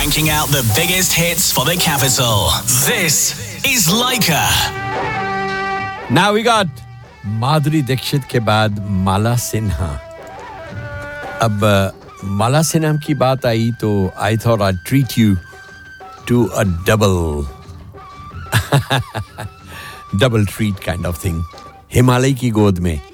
cranking out the biggest hits for the capital. This is Laika. Now we got Madhuri Dixit के बाद माला सिन्हा. अब माला सिन्हा की बात आई तो I thought I'd treat you to a double treat kind of thing. Himalaya की गोद में